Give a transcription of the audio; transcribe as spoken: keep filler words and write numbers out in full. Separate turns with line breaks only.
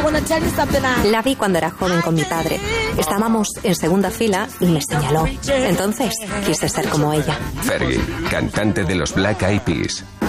La vi cuando era joven con mi padre. Estábamos en segunda fila y me señaló. Entonces quise ser como ella.
Fergie, cantante de los Black Eyed Peas.